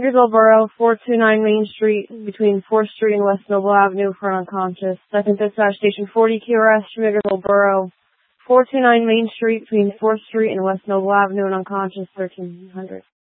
Schmiggersville Borough, 429 Main Street, between 4th Street and West Noble Avenue for an unconscious. Second dispatch station 40 QRS, Schmiggersville Borough, 429 Main Street, between 4th Street and West Noble Avenue, and unconscious, 1300.